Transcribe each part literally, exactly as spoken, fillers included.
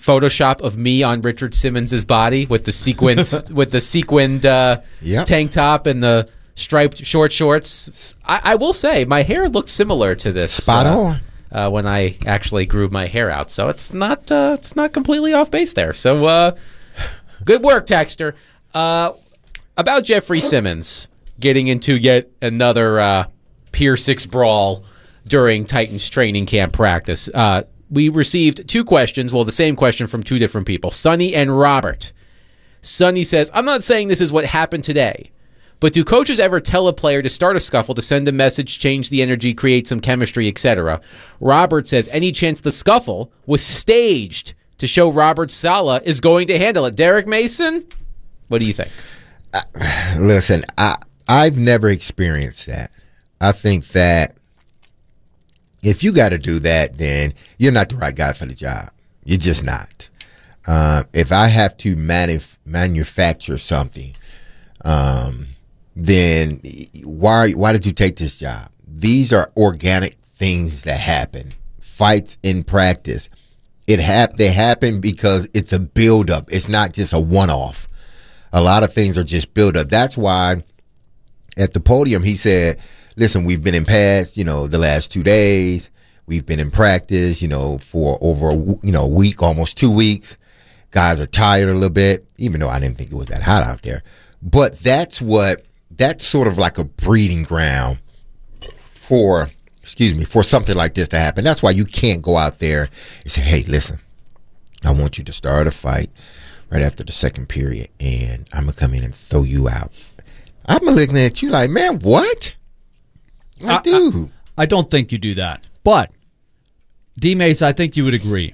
Photoshop of me on Richard Simmons' body with the sequins with the sequined uh, yep. tank top and the striped short shorts. I, I will say my hair looked similar to this. Spot uh, on. Uh, when I actually grew my hair out, so it's not uh, it's not completely off base there. So uh, good work, Texter. Uh, about Jeffrey Simmons getting into yet another uh, Pier six brawl during Titans training camp practice. Uh, we received two questions. Well, the same question from two different people, Sonny and Robert. Sonny says, I'm not saying this is what happened today, but do coaches ever tell a player to start a scuffle, to send a message, change the energy, create some chemistry, et cetera? Robert says, any chance the scuffle was staged to show Robert Saleh is going to handle it? Derek Mason, what do you think? Uh, listen, I, I've never experienced that. I think that if you got to do that, then you're not the right guy for the job. You're just not. Uh, if I have to manuf- manufacture something, um, then why why did you take this job? These are organic things that happen. Fights in practice. It hap- They happen because it's a buildup. It's not just a one-off. A lot of things are just build-up. That's why at the podium he said, listen, we've been in pads, you know, the last two days. We've been in practice, you know, for over a, you know, a week, almost two weeks. Guys are tired a little bit, even though I didn't think it was that hot out there. But that's what, that's sort of like a breeding ground for, excuse me, for something like this to happen. That's why you can't go out there and say, hey, listen, I want you to start a fight right after the second period, and I'm going to come in and throw you out. I'm looking at you like, man, what? I, I do. I, I don't think you do that. But, D-Mace, I think you would agree.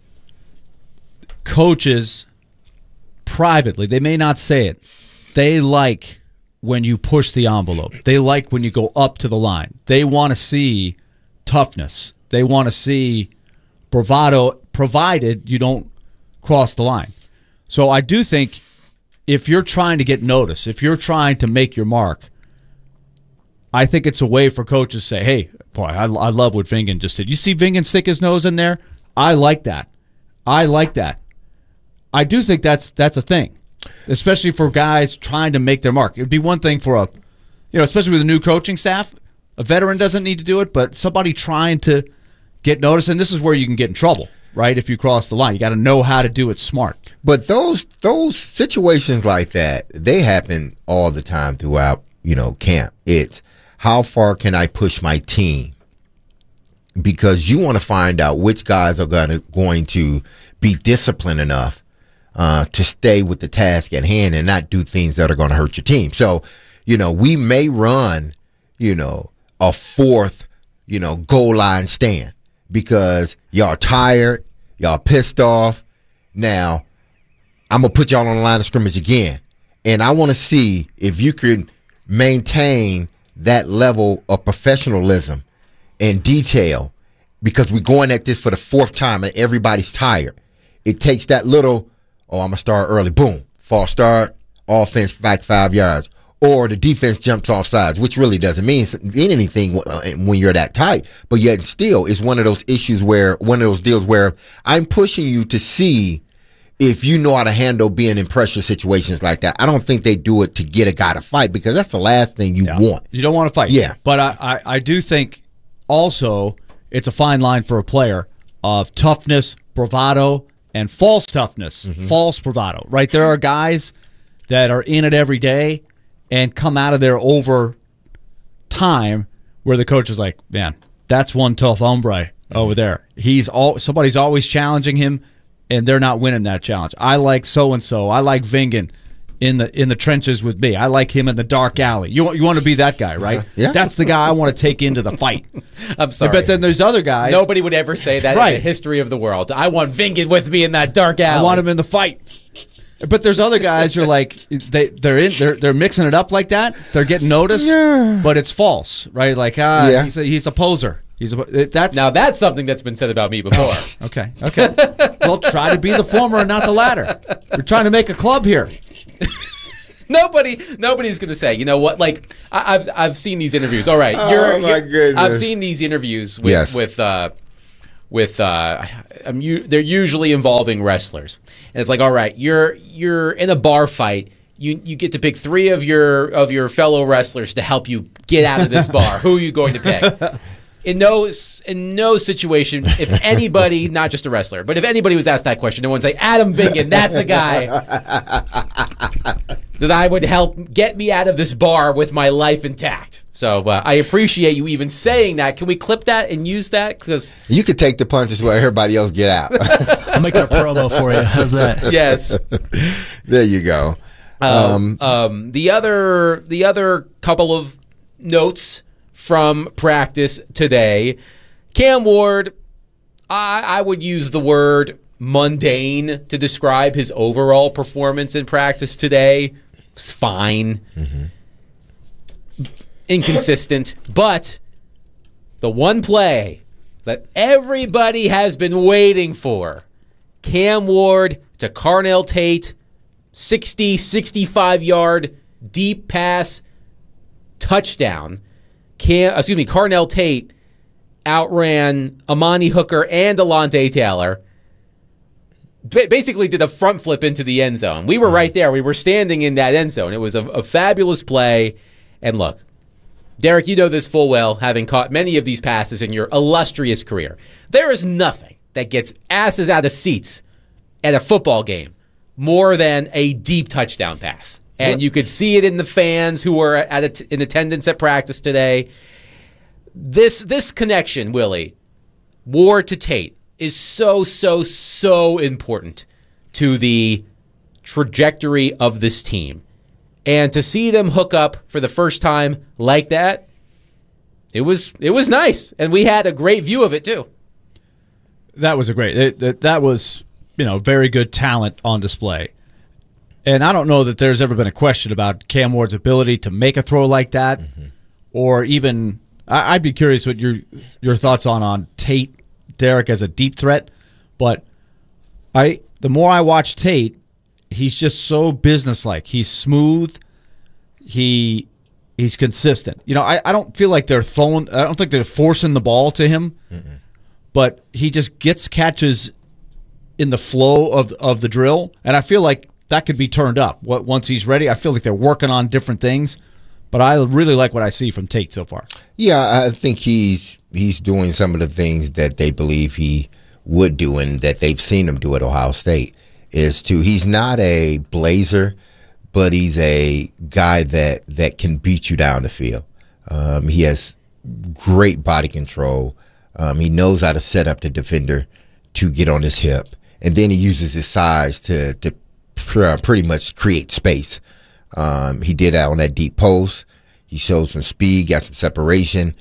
Coaches, privately, they may not say it, they like when you push the envelope. They like when you go up to the line. They want to see toughness. They want to see bravado, provided you don't cross the line. So I do think if you're trying to get noticed, if you're trying to make your mark, I think it's a way for coaches to say, hey, boy, I, I love what Vingan just did. You see Vingan stick his nose in there? I like that. I like that. I do think that's that's a thing, especially for guys trying to make their mark. It would be one thing for a, you know, especially with a new coaching staff, a veteran doesn't need to do it, but somebody trying to get noticed, and this is where you can get in trouble, right, if you cross the line. You got to know how to do it smart. But those those situations like that, they happen all the time throughout, you know, camp. It's how far can I push my team? Because you want to find out which guys are gonna, going to be disciplined enough uh, to stay with the task at hand and not do things that are going to hurt your team. So, you know, we may run, you know, a fourth, you know, goal line stand because y'all tired, y'all pissed off. Now, I'm going to put y'all on the line of scrimmage again. And I want to see if you can maintain that level of professionalism and detail, because we're going at this for the fourth time and everybody's tired. It takes that little, oh, I'm going to start early. Boom. False start, offense back five yards. Or the defense jumps off sides, which really doesn't mean, mean anything when you're that tight. But yet still, it's one of those issues where, one of those deals where I'm pushing you to see if you know how to handle being in pressure situations like that. I don't think they do it to get a guy to fight, because that's the last thing you yeah. want. You don't want to fight. Yeah. But I, I, I do think also it's a fine line for a player of toughness, bravado, and false toughness, mm-hmm. false bravado, right? There are guys that are in it every day and come out of there over time where the coach is like, man, that's one tough hombre mm-hmm. over there. He's all somebody's always challenging him, and they're not winning that challenge. I like so-and-so. I like Vingan in the in the trenches with me. I like him in the dark alley. You, you want to be that guy, right? Yeah. That's the guy I want to take into the fight. I'm sorry. But then there's other guys. Nobody would ever say that right. in the history of the world. I want Vingan with me in that dark alley. I want him in the fight. But there's other guys you're like they they're in they're they're mixing it up like that. They're getting noticed, yeah. but it's false, right? Like ah, yeah. he's a, he's a poser. He's a, that's now that's something that's been said about me before. okay, okay. Well, try to be the former and not the latter. We're trying to make a club here. Nobody, nobody's going to say, you know what? Like I, I've, I've seen these interviews. All right, oh you're, my you're, goodness. I've seen these interviews with, yes. with, uh, with uh, I'm u- they're usually involving wrestlers, and it's like, all right, you're you're in a bar fight. You you get to pick three of your of your fellow wrestlers to help you get out of this bar. Who are you going to pick? In no in no situation, if anybody, not just a wrestler, but if anybody was asked that question, no one would say Adam Vingan. That's a guy that I would help get me out of this bar with my life intact. So uh, I appreciate you even saying that. Can we clip that and use that? Because you could take the punches while everybody else get out. I'll make a promo for you. How's that? yes. There you go. Um, um, the other the other couple of notes from practice today, Cam Ward, I, I would use the word mundane to describe his overall performance in practice today. It was fine. Mm-hmm. Inconsistent. But the one play that everybody has been waiting for, Cam Ward to Carnell Tate, sixty, sixty-five yard deep pass touchdown. Cam, excuse me, Carnell Tate outran Amani Hooker and Alontae Taylor. Ba- basically did a front flip into the end zone. We were right there. We were standing in that end zone. It was a, a fabulous play. And look, Derek, you know this full well, having caught many of these passes in your illustrious career. There is nothing that gets asses out of seats at a football game more than a deep touchdown pass. And what? You could see it in the fans who were at a t- in attendance at practice today. This this connection, Willie, Ward to Tate, is so, so, so important to the trajectory of this team. And to see them hook up for the first time like that, it was it was nice. And we had a great view of it, too. That was a great it, that, that was, you know, very good talent on display. And I don't know that there's ever been a question about Cam Ward's ability to make a throw like that, mm-hmm. or even I, I'd be curious what your your thoughts on on Tate, Derek, as a deep threat. But I the more I watch Tate, he's just so businesslike. He's smooth. He he's consistent. You know, I, I don't feel like they're throwing. I don't think they're forcing the ball to him, Mm-mm. but he just gets catches in the flow of of the drill, and I feel like that could be turned up once he's ready. I feel like they're working on different things, but I really like what I see from Tate so far. Yeah, I think he's he's doing some of the things that they believe he would do and that they've seen him do at Ohio State. Is to he's not a blazer, but he's a guy that, that can beat you down the field. Um, he has great body control. Um, he knows how to set up the defender to get on his hip, and then he uses his size to to pr- pretty much create space. Um, he did that on that deep post. He showed some speed, got some separation,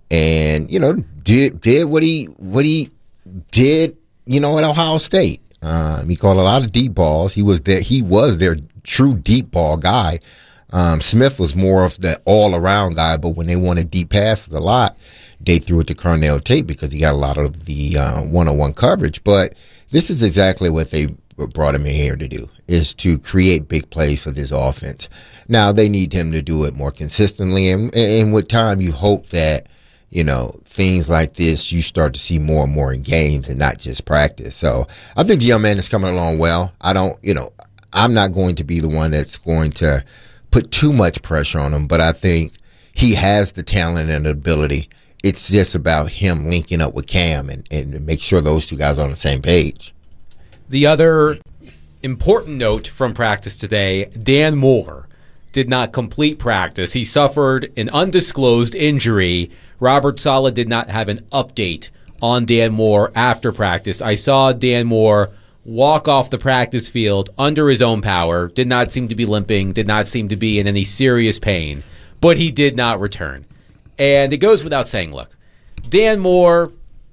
and you know did did what he what he did. You know at Ohio State. Um, he caught a lot of deep balls. He was there. He was their true deep ball guy. Um, Smith was more of the all around guy, but when they wanted deep passes a lot, they threw it to Carnell Tate because he got a lot of the one on one coverage. But this is exactly what they brought him in here to do: is to create big plays for this offense. Now they need him to do it more consistently, and, and with time, you hope that. You know, things like this, you start to see more and more in games and not just practice. So I think the young man is coming along well. I don't, you know, I'm not going to be the one that's going to put too much pressure on him, but I think he has the talent and the ability. It's just about him linking up with Cam and, and make sure those two guys are on the same page. The other important note from practice today, Dan Moore did not complete practice. He suffered an undisclosed injury. Robert Saleh did not have an update on Dan Moore after practice. I saw Dan Moore walk off the practice field under his own power, did not seem to be limping, did not seem to be in any serious pain, but he did not return. And it goes without saying, look, Dan Moore,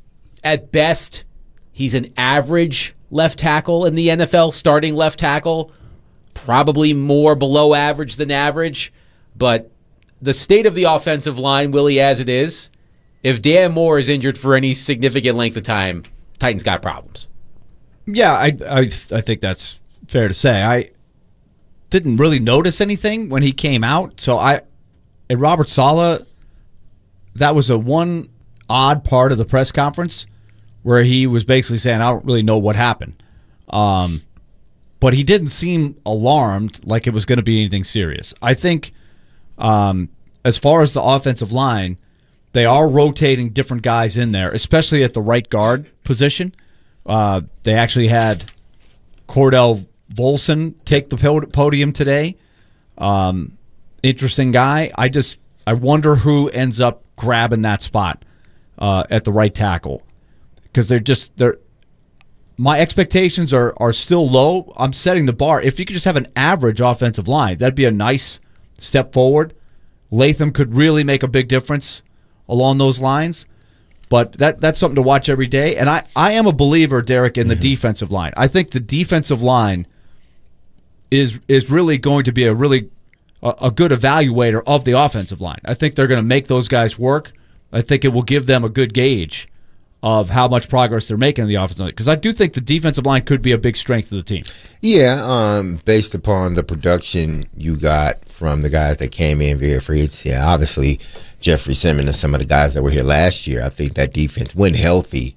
at best, he's an average left tackle in the N F L, starting left tackle, probably more below average than average, but the state of the offensive line, Willie, as it is, if Dan Moore is injured for any significant length of time, Titans got problems. Yeah, I, I, I think that's fair to say. I didn't really notice anything when he came out, so I, and Robert Saleh, that was a one odd part of the press conference where he was basically saying, I don't really know what happened. Um, but he didn't seem alarmed like it was going to be anything serious. I think um, as far as the offensive line, they are rotating different guys in there, especially at the right guard position. Uh, they actually had Cordell Volson take the podium today. Um, interesting guy. I just I wonder who ends up grabbing that spot uh, at the right tackle, because they're just they're. My expectations are are still low. I'm setting the bar. If you could just have an average offensive line, that'd be a nice step forward. Latham could really make a big difference along those lines. But that that's something to watch every day. And I, I am a believer, Derek, in the mm-hmm. defensive line. I think the defensive line is is really going to be a really a, a good evaluator of the offensive line. I think they're going to make those guys work. I think it will give them a good gauge of how much progress they're making in the offensive line. Because I do think the defensive line could be a big strength of the team. Yeah, um, based upon the production you got from the guys that came in via free agency. Yeah, obviously Jeffrey Simmons and some of the guys that were here last year, I think that defense, when healthy,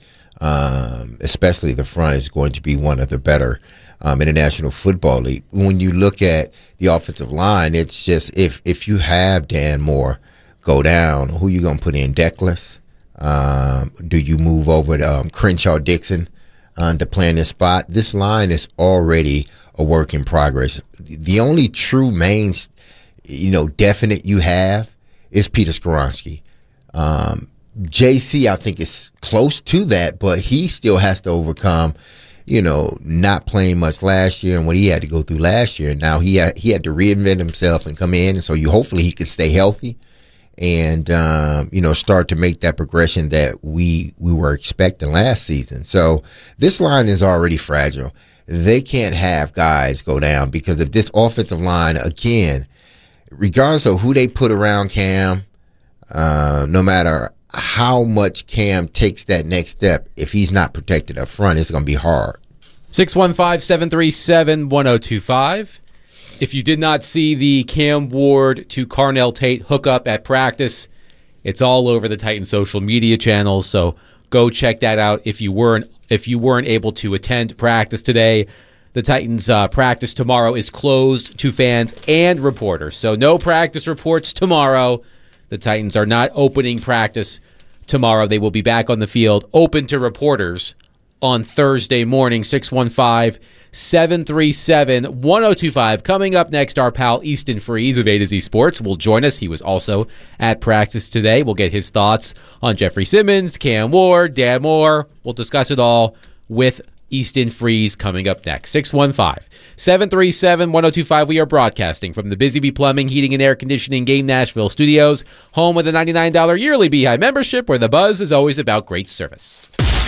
um, especially the front, is going to be one of the better um, in the National Football League. When you look at the offensive line, it's just if if you have Dan Moore go down, who you going to put in? Deckless? Um, do you move over to um, Crenshaw Dixon uh, to play in this spot? This line is already a work in progress. The only true main, you know, definite you have is Peter Skoronski. Um, J C, I think, is close to that, but he still has to overcome, you know, not playing much last year and what he had to go through last year. Now he had, he had to reinvent himself and come in, and so you hopefully he can stay healthy and, um, you know, start to make that progression that we we were expecting last season. So this line is already fragile. They can't have guys go down, because if this offensive line, again, regardless of who they put around Cam, uh, no matter how much Cam takes that next step, if he's not protected up front, it's going to be hard. six one five, seven three seven, one oh two five. If you did not see the Cam Ward to Carnell Tate hookup at practice, it's all over the Titans social media channels, so go check that out if you weren't if you weren't able to attend practice today. The Titans' uh, practice tomorrow is closed to fans and reporters, so no practice reports tomorrow. The Titans are not opening practice tomorrow. They will be back on the field, open to reporters, on Thursday morning. Six one five, seven three seven, one oh two five. Coming up next, our pal Easton Freeze of A to Z Sports will join us. He was also at practice today. We'll get his thoughts on Jeffrey Simmons, Cam Ward, Dan Moore. We'll discuss it all with Easton Freeze coming up next. six one five, seven three seven, one oh two five. We are broadcasting from the Busy Bee Plumbing, Heating, and Air Conditioning Game Nashville studios, home with a ninety-nine dollars yearly Beehive membership, where the buzz is always about great service.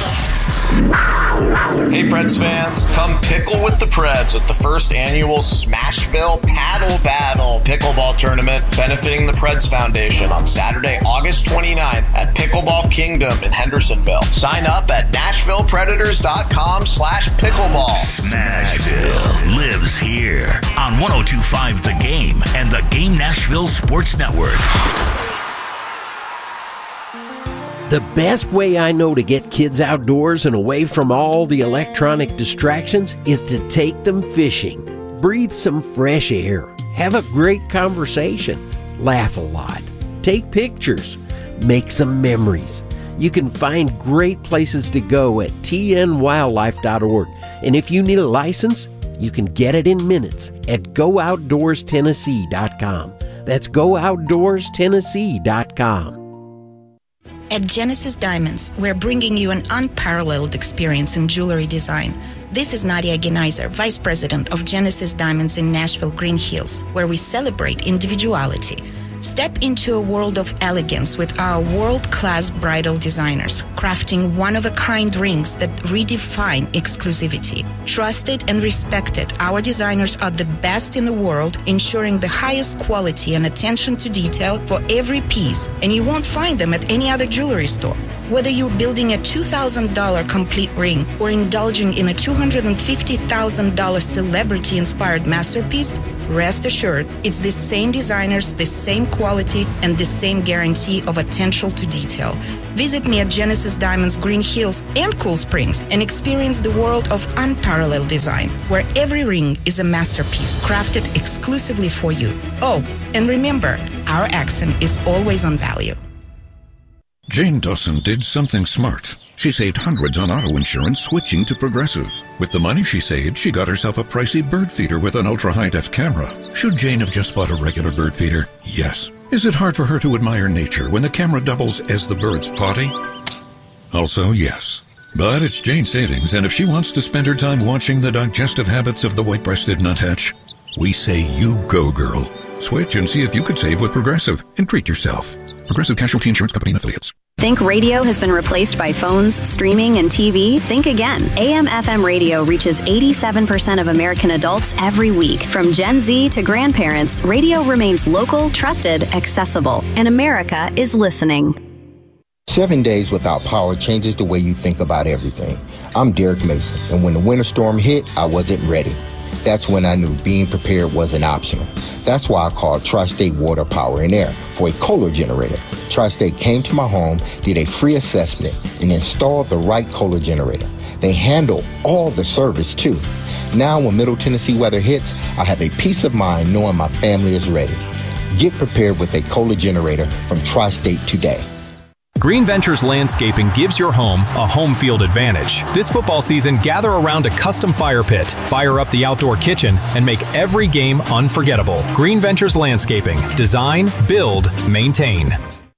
Hey Preds fans, come pickle with the Preds at the first annual Smashville Paddle Battle pickleball tournament benefiting the Preds Foundation on Saturday, August twenty-ninth at Pickleball Kingdom in Hendersonville. Sign up at NashvillePredators.com slash pickleball. Smashville lives here on one oh two point five The Game and the Game Nashville Sports Network. The best way I know to get kids outdoors and away from all the electronic distractions is to take them fishing. Breathe some fresh air. Have a great conversation. Laugh a lot. Take pictures. Make some memories. You can find great places to go at T N wildlife dot org. And if you need a license, you can get it in minutes at go outdoors tennessee dot com. That's go outdoors tennessee dot com. At Genesis Diamonds, we're bringing you an unparalleled experience in jewelry design. This is Nadia Geneiser, Vice President of Genesis Diamonds in Nashville Green Hills, where we celebrate individuality. Step into a world of elegance with our world-class bridal designers, crafting one-of-a-kind rings that redefine exclusivity. Trusted and respected, our designers are the best in the world, ensuring the highest quality and attention to detail for every piece, and you won't find them at any other jewelry store. Whether you're building a two thousand dollars complete ring or indulging in a two hundred fifty thousand dollars celebrity-inspired masterpiece, Rest assured, it's the same designers, the same quality, and the same guarantee of attention to detail. Visit me at Genesis Diamonds Green Hills and Cool Springs and experience the world of unparalleled design, where every ring is a masterpiece crafted exclusively for you. Oh, and remember, our accent is always on value. Jane Dawson did something smart. She saved hundreds on auto insurance switching to Progressive. With the money she saved, she got herself a pricey bird feeder with an ultra-high-def camera. Should Jane have just bought a regular bird feeder? Yes. Is it hard for her to admire nature when the camera doubles as the bird's potty? Also, yes. But it's Jane's savings, and if she wants to spend her time watching the digestive habits of the white-breasted nuthatch, we say you go, girl. Switch and see if you could save with Progressive and treat yourself. Progressive Casualty Insurance Company and Affiliates. Think radio has been replaced by phones, streaming, and T V? Think again. A M F M radio reaches eighty-seven percent of American adults every week. From Gen Z to grandparents, radio remains local, trusted, accessible, and America is listening. Seven days without power changes the way you think about everything. I'm Derek Mason, and when the winter storm hit, I wasn't ready. That's when I knew being prepared wasn't optional. That's why I called Tri-State Water, Power, and Air for a Kohler generator. Tri-State came to my home, did a free assessment, and installed the right Kohler generator. They handle all the service, too. Now, when Middle Tennessee weather hits, I have a peace of mind knowing my family is ready. Get prepared with a Kohler generator from Tri-State today. Green Ventures Landscaping gives your home a home field advantage. This football season, gather around a custom fire pit, fire up the outdoor kitchen, and make every game unforgettable. Green Ventures Landscaping. Design, build, maintain.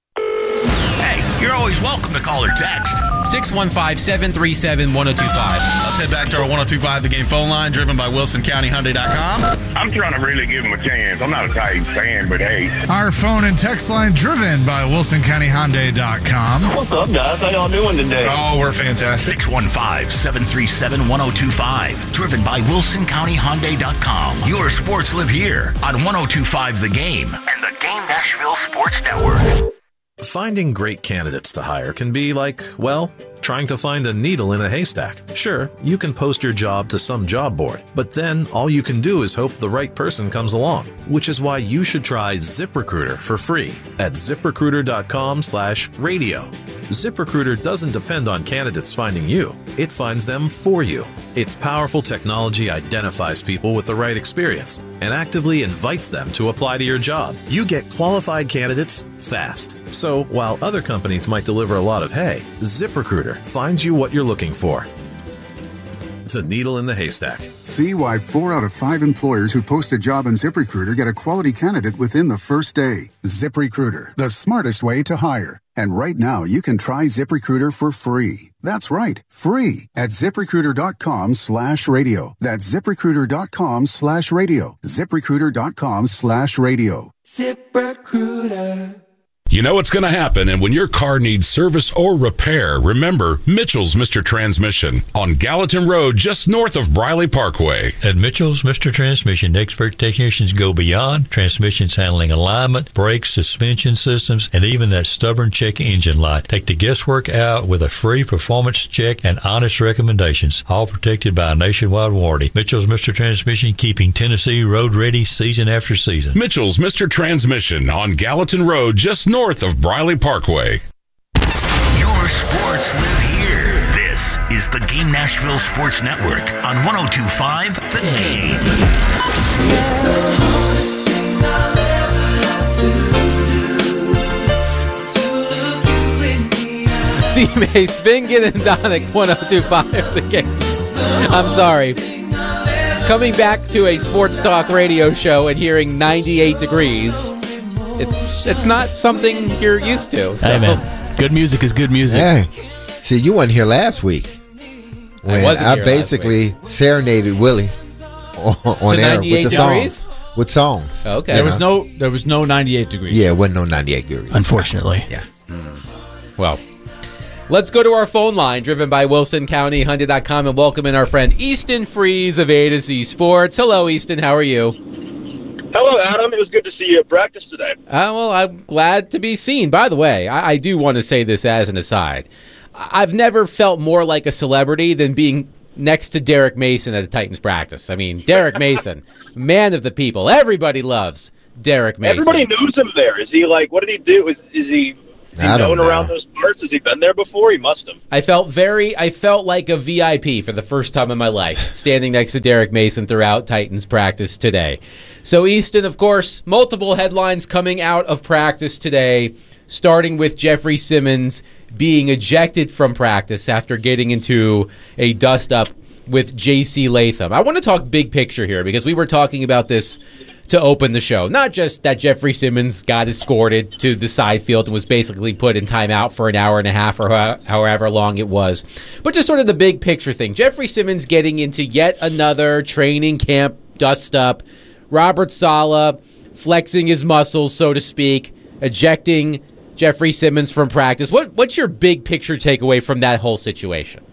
Hey, you're always welcome to call or text. six one five, seven three seven, one oh two five. Let's head back to our one oh two five The Game phone line, driven by Wilson County Hyundai dot com. I'm trying to really give him a chance. I'm not a Titans fan, but hey. Our phone and text line, driven by Wilson County Hyundai dot com. What's up, guys? How y'all doing today? Oh, we're fantastic. six one five, seven three seven, one oh two five. Driven by Wilson County Hyundai dot com. Your sports live here on one oh two five The Game and the Game Nashville Sports Network. Finding great candidates to hire can be like, well, trying to find a needle in a haystack. Sure, you can post your job to some job board, but then all you can do is hope the right person comes along, which is why you should try ZipRecruiter for free at ZipRecruiter.com slash radio. ZipRecruiter doesn't depend on candidates finding you. It finds them for you. Its powerful technology identifies people with the right experience and actively invites them to apply to your job. You get qualified candidates fast. So while other companies might deliver a lot of hay, ZipRecruiter finds you what you're looking for. The needle in the haystack. See why four out of five employers who post a job on ZipRecruiter get a quality candidate within the first day. ZipRecruiter, the smartest way to hire. And right now, you can try ZipRecruiter for free. That's right, free at ZipRecruiter.com slash radio. That's ZipRecruiter.com slash radio. ZipRecruiter.com slash radio. ZipRecruiter. You know what's going to happen, and when your car needs service or repair, remember Mitchell's Mister Transmission on Gallatin Road, just north of Briley Parkway. At Mitchell's Mister Transmission, expert technicians go beyond transmissions handling alignment, brakes, suspension systems, and even that stubborn check engine light. Take the guesswork out with a free performance check and honest recommendations, all protected by a nationwide warranty. Mitchell's Mister Transmission, keeping Tennessee road ready season after season. Mitchell's Mister Transmission on Gallatin Road, just north of Briley Parkway. Your sports live here. This is the Game Nashville Sports Network on one oh two point five The Game. It's the hardest thing I'll ever have to do. D-Mace, Vingen and Donick, one oh two point five The Game. I'm sorry. Coming back to a sports talk radio show and hearing ninety-eight degrees. It's it's not something you're used to. So. Hey, man. Good music is good music. Hey. See, you weren't here last week. When I, wasn't I here basically last week. serenaded Willie on, on air with the degrees? songs. With songs. Okay. There was no there was no ninety-eight degrees. Yeah, it wasn't no ninety-eight degrees. Unfortunately. Yeah. Mm. Well, let's go to our phone line, driven by Wilson County Hyundai dot com, and welcome in our friend Easton Freeze of A to Z Sports. Hello, Easton. How are you? Hello, Adam. It was good to see you at practice today. Uh, well, I'm glad to be seen. By the way, I, I do want to say this as an aside. I've never felt more like a celebrity than being next to Derek Mason at a Titans practice. I mean, Derek Mason, man of the people. Everybody loves Derek Mason. Everybody knows him there. Is he like, what did he do? Is, is he, is he known around those parts? Has he been there before? He must have. I felt very, I felt like a V I P for the first time in my life, standing next to Derek Mason throughout Titans practice today. So, Easton, of course, multiple headlines coming out of practice today, starting with Jeffrey Simmons being ejected from practice after getting into a dust-up with J C Latham. I want to talk big picture here because we were talking about this to open the show. Not just that Jeffrey Simmons got escorted to the side field and was basically put in timeout for an hour and a half or ho- however long it was, but just sort of the big picture thing. Jeffrey Simmons getting into yet another training camp dust-up. Robert Saleh flexing his muscles, so to speak, ejecting Jeffrey Simmons from practice. What What's your big picture takeaway from that whole situation?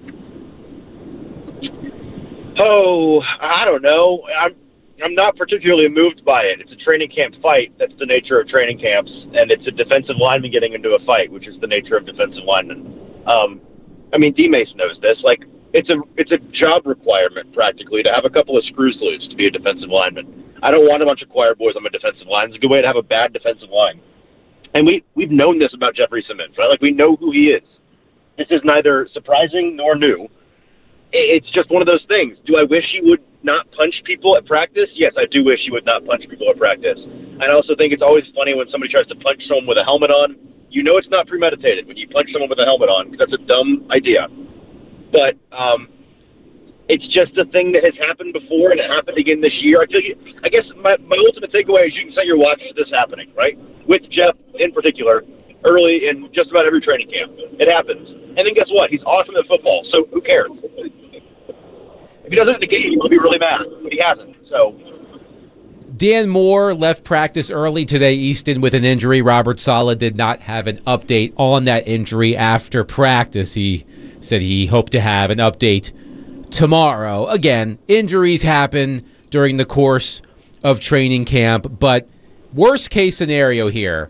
Oh, I don't know. I'm I'm not particularly moved by it. It's a training camp fight. That's the nature of training camps, and it's a defensive lineman getting into a fight, which is the nature of defensive linemen. Um, I mean, D-Mace knows this. Like, it's a it's a job requirement practically to have a couple of screws loose to be a defensive lineman. I don't want a bunch of choir boys on my defensive line. It's a good way to have a bad defensive line. And we we've known this about Jeffrey Simmons, right? Like, we know who he is. This is neither surprising nor new. It's just one of those things. Do I wish he would not punch people at practice? Yes, I do wish he would not punch people at practice. I also think it's always funny when somebody tries to punch someone with a helmet on. You know it's not premeditated when you punch someone with a helmet on, because that's a dumb idea. But um, it's just a thing that has happened before, and it happened again this year. I, tell you, I guess my, my ultimate takeaway is you can set your watch to this happening, right? With Jeff in particular, early in just about every training camp. It happens. And then guess what? He's awesome at football, so who cares? If he doesn't in the game, he'll be really mad, but he hasn't. So Dan Moore left practice early today, Easton, with an injury. Robert Saleh did not have an update on that injury after practice. He said he hoped to have an update tomorrow. Again, injuries happen during the course of training camp, but worst case scenario here,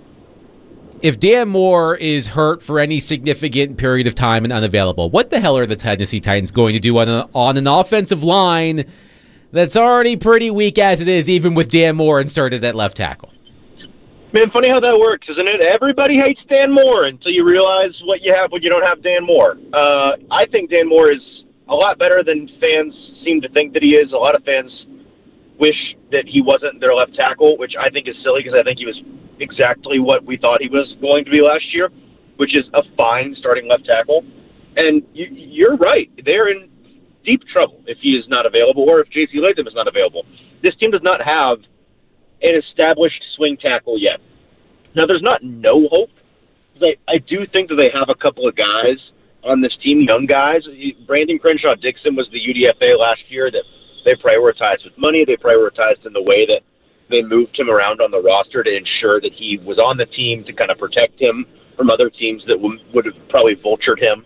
if Dan Moore is hurt for any significant period of time and unavailable, what the hell are the Tennessee Titans going to do on, a, on an offensive line that's already pretty weak as it is, even with Dan Moore inserted at left tackle? Man, funny how that works, isn't it? Everybody hates Dan Moore until you realize what you have when you don't have Dan Moore. Uh, I think Dan Moore is a lot better than fans seem to think that he is. A lot of fans wish that he wasn't their left tackle, which I think is silly because I think he was exactly what we thought he was going to be last year, which is a fine starting left tackle. And you, you're right. They're in deep trouble if he is not available or if J C Latham is not available. This team does not have an established swing tackle yet. Now, there's not no hope. I, I do think that they have a couple of guys on this team, young guys. Brandon Crenshaw-Dixon was the U D F A last year that they prioritized with money. They prioritized in the way that they moved him around on the roster to ensure that he was on the team to kind of protect him from other teams that w- would have probably vultured him.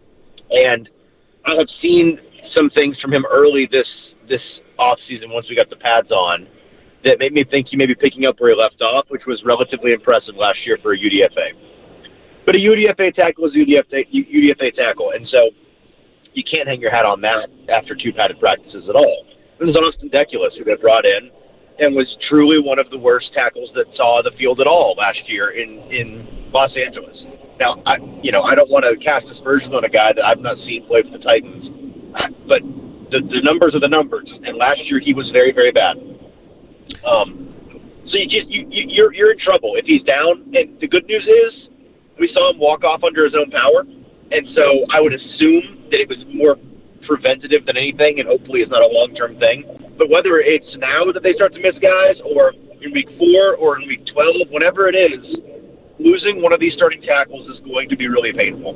And I have seen some things from him early this this offseason once we got the pads on that made me think he may be picking up where he left off, which was relatively impressive last year for a U D F A. But a U D F A tackle is a U D F A, U D F A tackle, and so you can't hang your hat on that after two padded practices at all. It was Austin Deculus who got brought in and was truly one of the worst tackles that saw the field at all last year in, in Los Angeles. Now, I, you know, I don't want to cast aspersions on a guy that I've not seen play for the Titans, but the, the numbers are the numbers, and last year he was very, very bad. Um, so you just you, you you're you're in trouble if he's down. And the good news is we saw him walk off under his own power, and so I would assume that it was more preventative than anything, and hopefully it's not a long-term thing. But whether it's now that they start to miss guys, or in week four, or in week twelve, whenever it is, losing one of these starting tackles is going to be really painful.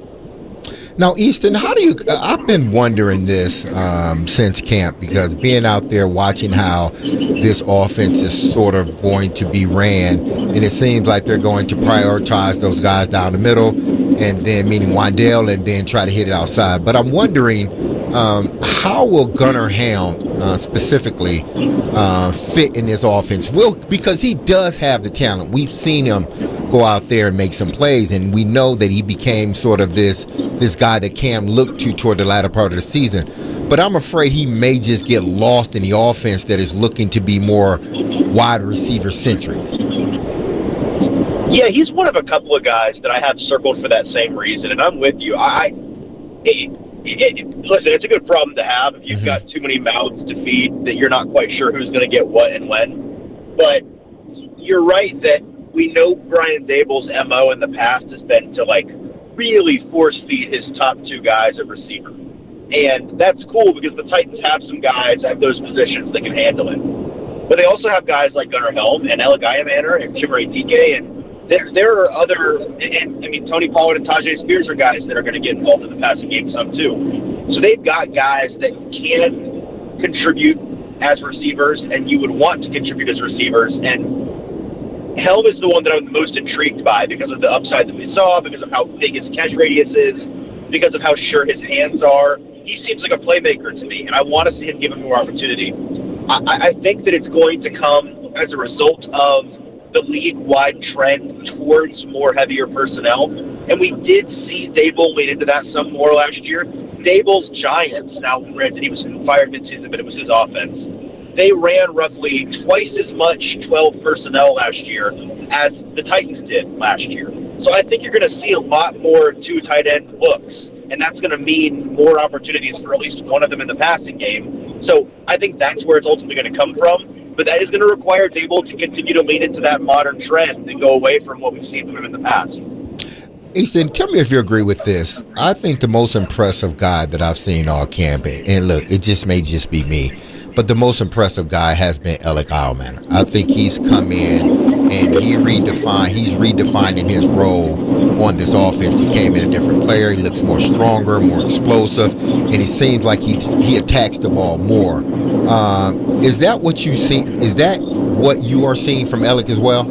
Now, Easton, how do you – I've been wondering this um, since camp, because being out there watching how this offense is sort of going to be ran, and it seems like they're going to prioritize those guys down the middle, and then meaning Wandale, and then try to hit it outside. But I'm wondering Um, how will Gunnar Helm uh, specifically uh, fit in this offense? Will because he does have the talent. We've seen him go out there and make some plays, and we know that he became sort of this this guy that Cam looked to toward the latter part of the season. But I'm afraid he may just get lost in the offense that is looking to be more wide receiver centric. Yeah, he's one of a couple of guys that I have circled for that same reason, and I'm with you. I, it, it, it, listen, it's a good problem to have if you've got too many mouths to feed that you're not quite sure who's going to get what and when. But you're right that we know Brian Daboll's M O in the past has been to, like, really force feed his top two guys at receiver. And that's cool because the Titans have some guys at those positions that can handle it. But they also have guys like Gunnar Helm and Alec Iamander and Chimere Dike, and there there are other, and I mean, Tony Pollard and Tajay Spears are guys that are going to get involved in the passing game some too. So they've got guys that can contribute as receivers, and you would want to contribute as receivers. And Helm is the one that I'm the most intrigued by because of the upside that we saw, because of how big his catch radius is, because of how sure his hands are. He seems like a playmaker to me, and I want to see him given more opportunity. I, I think that it's going to come as a result of the league-wide trend towards more heavier personnel, and we did see Daboll lean into that some more last year. Daboll's Giants, now granted he was fired midseason, but it was his offense. They ran roughly twice as much twelve personnel last year as the Titans did last year. So I think you're going to see a lot more two tight end looks, and that's going to mean more opportunities for at least one of them in the passing game. So I think that's where it's ultimately going to come from. But that is going to require Daboll to continue to lean into that modern trend and go away from what we've seen from him in the past. Easton, tell me if you agree with this. I think the most impressive guy that I've seen all camp, and look, it just may just be me, but the most impressive guy has been Alec Iamander. I think he's come in and he redefined, he's redefining his role on this offense. He came in a different player. He looks more stronger, more explosive, and he seems like he he attacks the ball more. Um, is that what you see? Is that what you are seeing from Alec as well?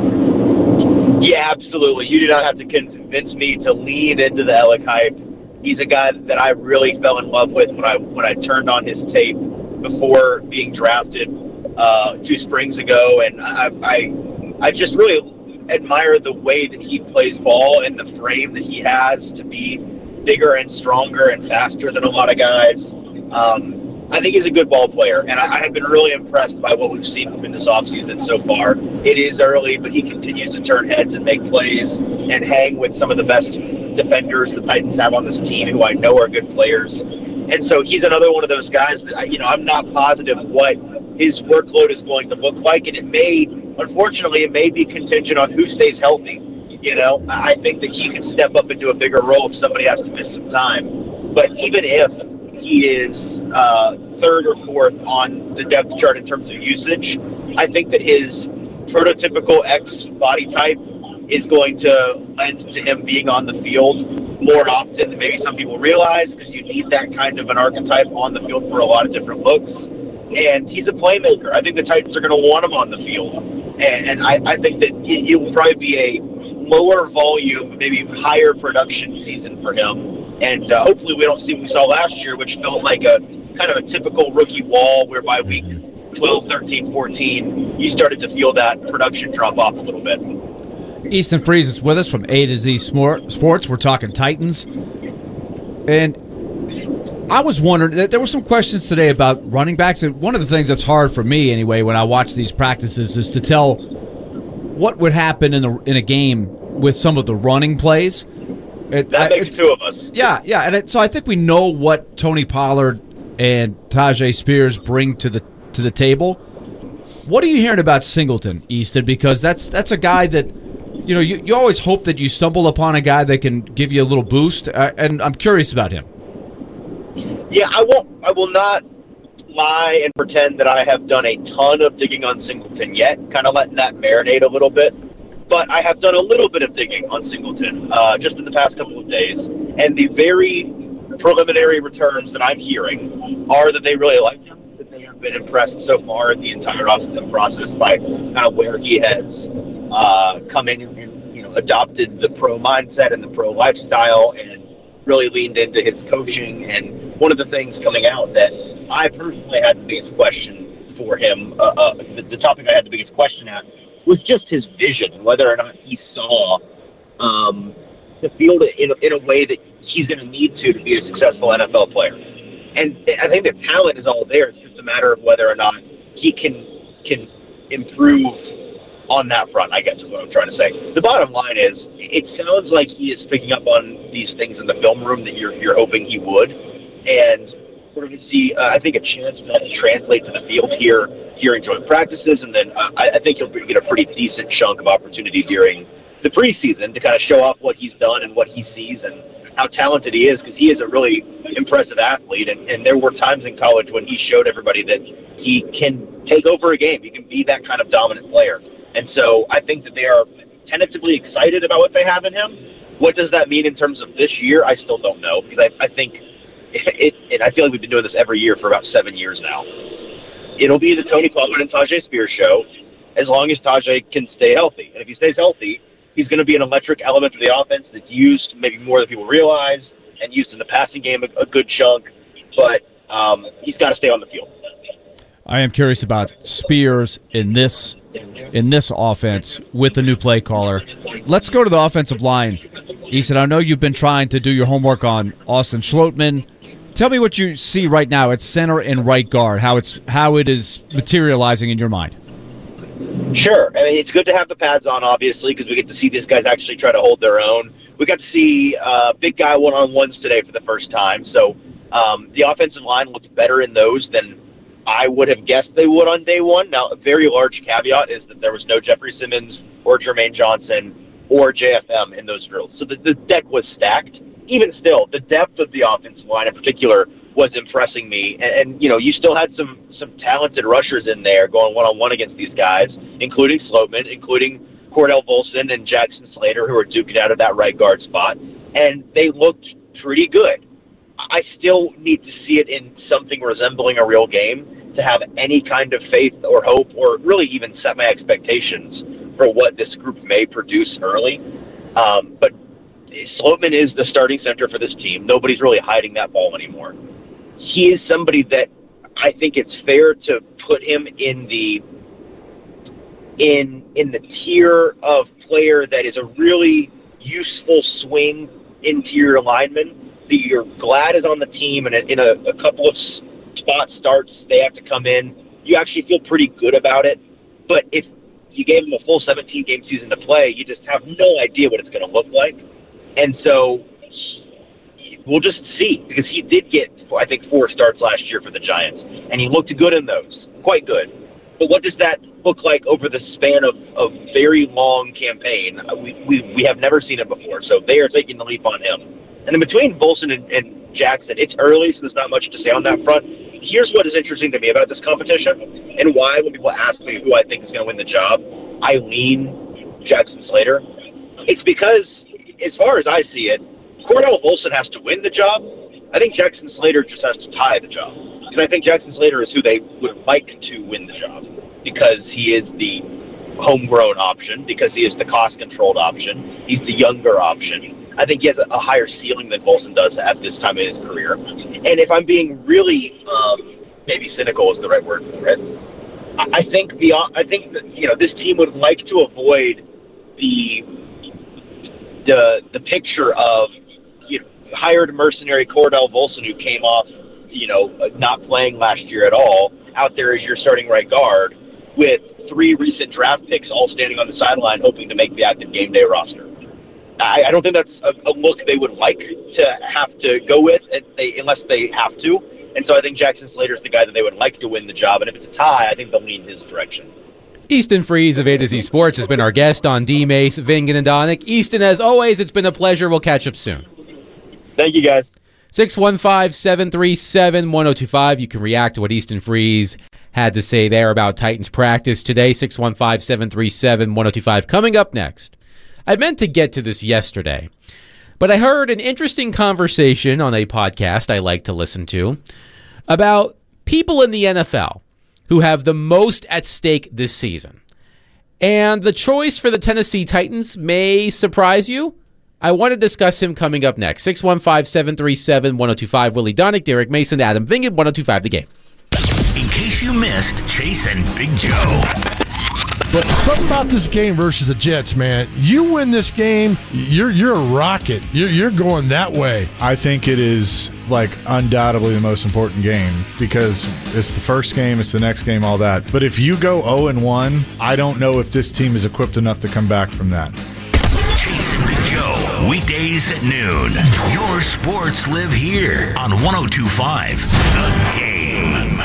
Yeah, absolutely. You do not have to convince me to lean into the Alec hype. He's a guy that I really fell in love with when I when I turned on his tape before being drafted uh, two springs ago, and I, I I just really admire the way that he plays ball and the frame that he has to be bigger and stronger and faster than a lot of guys. Um, I think he's a good ball player, and I, I have been really impressed by what we've seen from him this offseason so far. It is early, but he continues to turn heads and make plays and hang with some of the best defenders the Titans have on this team, who I know are good players. And so he's another one of those guys that, you know, I'm not positive what his workload is going to look like, and it may, unfortunately, it may be contingent on who stays healthy. You know, I think that he can step up into a bigger role if somebody has to miss some time. But even if he is uh, third or fourth on the depth chart in terms of usage, I think that his prototypical X body type is going to lend to him being on the field more often than maybe some people realize, because you need that kind of an archetype on the field for a lot of different looks. And he's a playmaker. I think the Titans are going to want him on the field. And, and I, I think that it, it will probably be a lower volume, maybe higher production season for him. And uh, hopefully we don't see what we saw last year, which felt like a kind of a typical rookie wall, where by week twelve, thirteen, fourteen, you started to feel that production drop off a little bit. Easton Freeze is with us from A to Z Sports. We're talking Titans. And I was wondering, there were some questions today about running backs, and one of the things that's hard for me anyway when I watch these practices is to tell what would happen in, the, in a game with some of the running plays. It, that makes two of us. Yeah, yeah, and it, so I think we know what Tony Pollard and Tajay Spears bring to the to the table. What are you hearing about Singleton, Easton? Because that's that's a guy that, you know, you, you always hope that you stumble upon a guy that can give you a little boost, uh, and I'm curious about him. Yeah, I won't. I will not lie and pretend that I have done a ton of digging on Singleton yet. Kind of letting that marinate a little bit. But I have done a little bit of digging on Singleton uh, just in the past couple of days, and the very preliminary returns that I'm hearing are that they really like him, that they have been impressed so far in the entire offensive process by kind of where he has uh, come in and, you know, adopted the pro mindset and the pro lifestyle, and really leaned into his coaching and one of the things coming out that I personally had the biggest question for him, uh, uh, the, the topic I had the biggest question at, was just his vision, whether or not he saw um, the field in, in a way that he's going to need to to be a successful N F L player. And I think the talent is all there. It's just a matter of whether or not he can can improve on that front, I guess is what I'm trying to say. The bottom line is, it sounds like he is picking up on these things in the film room that you're you're hoping he would. And we're going to see, uh, I think, a chance for that to translate to the field here during joint practices. And then uh, I, I think he'll get a pretty decent chunk of opportunity during the preseason to kind of show off what he's done and what he sees and how talented he is, because he is a really impressive athlete. And, and there were times in college when he showed everybody that he can take over a game. He can be that kind of dominant player. And so I think that they are tentatively excited about what they have in him. What does that mean in terms of this year? I still don't know, because I, I think it, it, I feel like we've been doing this every year for about seven years now. It'll be the Tony Pollard and Tajay Spears show as long as Tajay can stay healthy. And if he stays healthy, he's going to be an electric element of the offense that's used maybe more than people realize and used in the passing game a, a good chunk. But um, he's got to stay on the field. I am curious about Spears in this in this offense with the new play caller. Let's go to the offensive line. Easton, I know you've been trying to do your homework on Austin Schlottmann. Tell me what you see right now at center and right guard, how it's how it is materializing in your mind. Sure. I mean, it's good to have the pads on, obviously, because we get to see these guys actually try to hold their own. We got to see uh, big guy one-on-ones today for the first time. So um, the offensive line looked better in those than I would have guessed they would on day one. Now, a very large caveat is that there was no Jeffrey Simmons or Jermaine Johnson or J F M in those drills. So the, the deck was stacked. Even still, the depth of the offensive line in particular was impressing me. And, and you know, you still had some, some talented rushers in there going one-on-one against these guys, including Schlottmann, including Cordell Volson and Jackson Slater, who were duking out of that right guard spot. And they looked pretty good. I still need to see it in something resembling a real game to have any kind of faith or hope or really even set my expectations for what this group may produce early. Um, but Schlottmann is the starting center for this team. Nobody's really hiding that ball anymore. He is somebody that I think it's fair to put him in the in in the tier of player that is a really useful swing interior lineman that you're glad is on the team, and in a, a couple of spot starts they have to come in. You actually feel pretty good about it. But if you gave him a full seventeen-game season to play, you just have no idea what it's going to look like. And so we'll just see, because he did get, I think, four starts last year for the Giants, and he looked good in those, quite good. But what does that look like over the span of a very long campaign? We, we, we have never seen it before, so they are taking the leap on him. And in between Volson and, and Jackson, it's early, so there's not much to say on that front. Here's what is interesting to me about this competition, and why when people ask me who I think is going to win the job, I lean Jackson Slater. It's because, as far as I see it, Cordell Volson has to win the job. I think Jackson Slater just has to tie the job. Because I think Jackson Slater is who they would like to win the job, because he is the homegrown option, because he is the cost-controlled option. He's the younger option. I think he has a, a higher ceiling than Volson does at this time in his career. And if I'm being really, um, maybe cynical is the right word for it, I, I think the I think that, you know, this team would like to avoid the the the picture of, you know, hired mercenary Cordell Volson, who came off, you know, not playing last year at all, out there as your starting right guard, with three recent draft picks all standing on the sideline hoping to make the active game day roster. I, I don't think that's a, a look they would like to have to go with, they, unless they have to. And so I think Jackson Slater is the guy that they would like to win the job. And if it's a tie, I think they'll lean his direction. Easton Freeze of A to Z Sports has been our guest on D-Mace, Vingan, and Donick. Easton, as always, it's been a pleasure. We'll catch up soon. Thank you, guys. six one five, seven three seven, one oh two five. You can react to what Easton Freeze had to say there about Titans practice today. six one five, seven three seven, one oh two five. Coming up next. I meant to get to this yesterday, but I heard an interesting conversation on a podcast I like to listen to about people in the N F L who have the most at stake this season. And the choice for the Tennessee Titans may surprise you. I want to discuss him coming up next. six one five, seven three seven, one oh two five. Willie Donick, Derek Mason, Adam Vingan, one oh two five The Game. In case you missed Chase and Big Joe. But something about this game versus the Jets, man. You win this game, you're you're a rocket. You're, you're going that way. I think it is, like, undoubtedly the most important game because it's the first game, it's the next game, all that. But if you go oh and one, I don't know if this team is equipped enough to come back from that. Chase and Big Joe, weekdays at noon. Your sports live here on one oh two five The Game.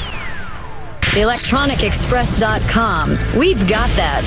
electronic express dot com. We've got that.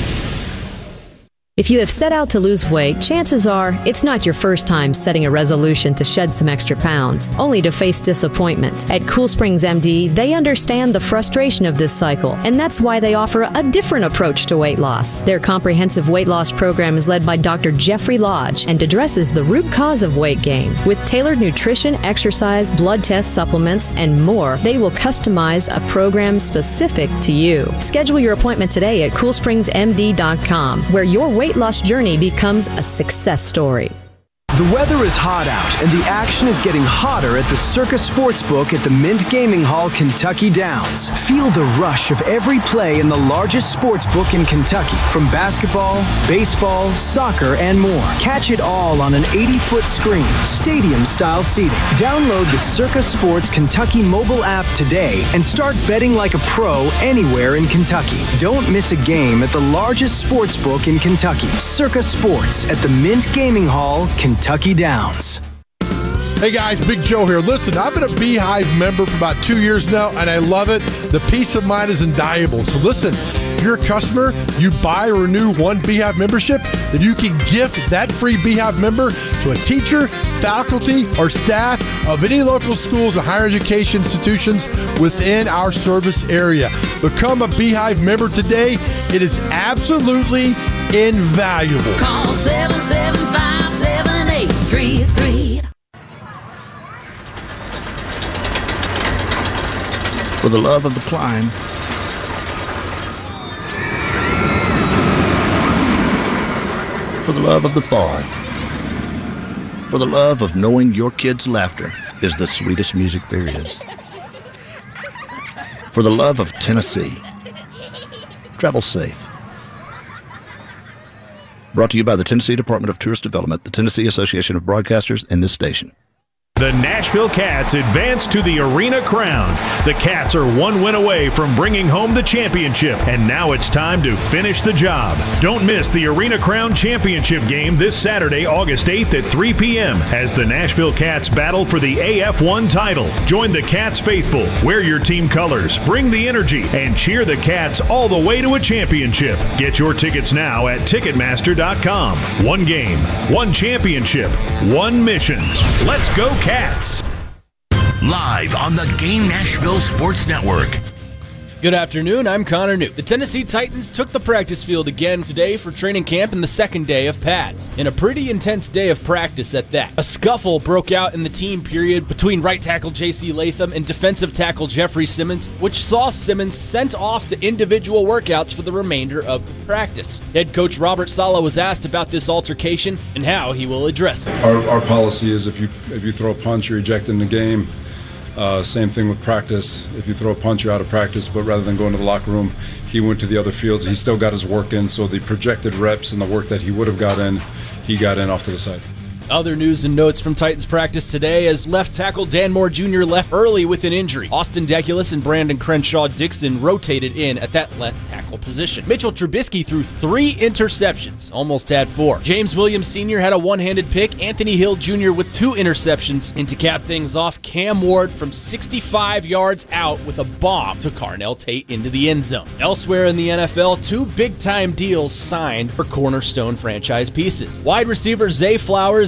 If you have set out to lose weight, chances are it's not your first time setting a resolution to shed some extra pounds, only to face disappointment. At Cool Springs M D, they understand the frustration of this cycle, and that's why they offer a different approach to weight loss. Their comprehensive weight loss program is led by Doctor Jeffrey Lodge and addresses the root cause of weight gain. With tailored nutrition, exercise, blood test supplements, and more, they will customize a program specific to you. Schedule your appointment today at cool springs m d dot com, where your weight weight loss journey becomes a success story. The weather is hot out, and the action is getting hotter at the Circa Sportsbook at the Mint Gaming Hall, Kentucky Downs. Feel the rush of every play in the largest sportsbook in Kentucky, from basketball, baseball, soccer, and more. Catch it all on an eighty-foot screen, stadium-style seating. Download the Circa Sports Kentucky mobile app today and start betting like a pro anywhere in Kentucky. Don't miss a game at the largest sportsbook in Kentucky, Circa Sports at the Mint Gaming Hall, Kentucky. Kentucky Downs. Hey guys, Big Joe here. Listen, I've been a Beehive member for about two years now, and I love it. The peace of mind is invaluable. So listen, if you're a customer, you buy or renew one Beehive membership, then you can gift that free Beehive member to a teacher, faculty, or staff of any local schools and higher education institutions within our service area. Become a Beehive member today. It is absolutely invaluable. Call seven seven five, seven eight three three. For the love of the climb. For the love of the fall. For the love of knowing your kids' laughter is the sweetest music there is. For the love of Tennessee. Travel safe. Brought to you by the Tennessee Department of Tourist Development, the Tennessee Association of Broadcasters, and this station. The Nashville Cats advance to the Arena Crown. The Cats are one win away from bringing home the championship, and now it's time to finish the job. Don't miss the Arena Crown Championship game this Saturday, August eighth at three p.m. as the Nashville Cats battle for the A F one title. Join the Cats faithful, wear your team colors, bring the energy, and cheer the Cats all the way to a championship. Get your tickets now at ticketmaster dot com. One game, one championship, one mission. Let's go, Cats. Live on the Game Nashville Sports Network. Good afternoon, I'm Connor Newt. The Tennessee Titans took the practice field again today for training camp in the second day of pads. In a pretty intense day of practice at that. A scuffle broke out in the team period between right tackle J C Latham and defensive tackle Jeffrey Simmons, which saw Simmons sent off to individual workouts for the remainder of the practice. Head coach Robert Saleh was asked about this altercation and how he will address it. Our, our policy is if you if you throw a punch, you're ejected in the game. Uh, same thing with practice. If you throw a punch, you're out of practice. But rather than going to the locker room, he went to the other fields. He still got his work in, so the projected reps and the work that he would have got in, he got in off to the side. Other news and notes from Titans practice today as left tackle Dan Moore Junior left early with an injury. Austin Deculus and Brandon Crenshaw-Dixon rotated in at that left tackle position. Mitchell Trubisky threw three interceptions, almost had four. James Williams Senior had a one-handed pick. Anthony Hill Junior with two interceptions. And to cap things off, Cam Ward from sixty-five yards out with a bomb took Carnell Tate into the end zone. Elsewhere in the N F L, two big-time deals signed for cornerstone franchise pieces. Wide receiver Zay Flowers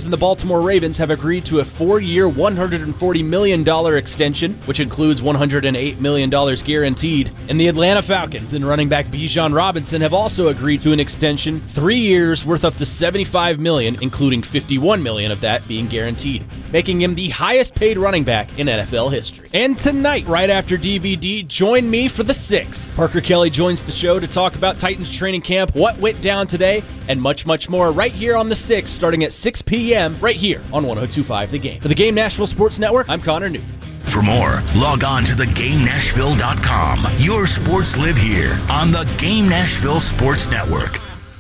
and the Baltimore Ravens have agreed to a four-year, one hundred forty million dollars extension, which includes one hundred eight million dollars guaranteed. And the Atlanta Falcons and running back Bijan Robinson have also agreed to an extension, three years worth up to seventy-five million dollars, including fifty-one million dollars of that being guaranteed, making him the highest-paid running back in N F L history. And tonight, right after D V D, join me for the six. Parker Kelly joins the show to talk about Titans training camp, what went down today, and much, much more right here on the six, starting at six p.m. right here on one oh two point five The Game. For the Game Nashville Sports Network, I'm Connor Newton. For more, log on to the game nashville dot com. Your sports live here on the Game Nashville Sports Network.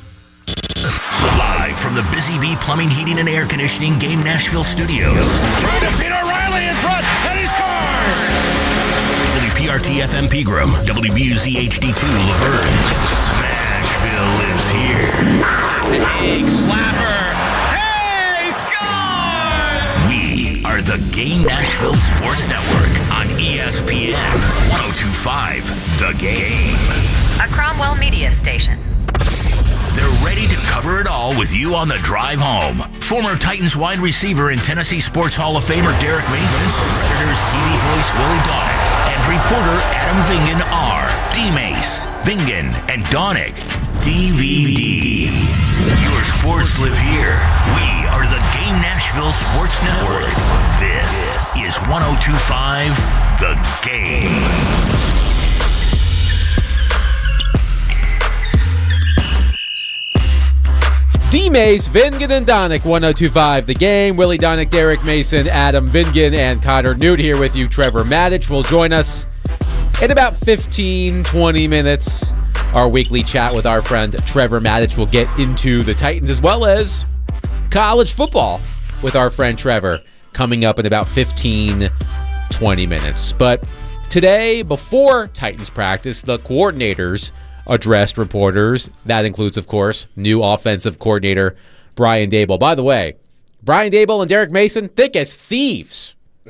Live from the Busy Bee Plumbing, Heating, and Air Conditioning Game Nashville Studios. Trying to beat O'Reilly in front, and he scores! W P R T F M Pegram, W B U Z H D two Laverne. Smashville lives here. Big slapper. Hey, scores! We are the Game Nashville Sports Network on E S P N one oh two point five The Game. A Cromwell media station. They're ready to cover it all with you on the drive home. Former Titans wide receiver and Tennessee Sports Hall of Famer Derek Mason, Predators T V voice Willie Donick, and reporter Adam Vingan are D-Mace, Vingan, and Donick. D V D. Your sports live here. We are the Game Nashville Sports Network. This is one oh two point five The Game. D-Mace, Vingan, and Donick, one oh two point five The Game. Willie Donick, Derek Mason, Adam Vingan, and Connor Newt here with you. Trevor Maddich will join us in about fifteen, twenty minutes. Our weekly chat with our friend Trevor Maddich will get into the Titans as well as college football with our friend Trevor coming up in about fifteen, twenty minutes. But today, before Titans practice, the coordinators addressed reporters. That includes, of course, new offensive coordinator Brian Daboll. By the way, Brian Daboll and Derek Mason, thick as thieves.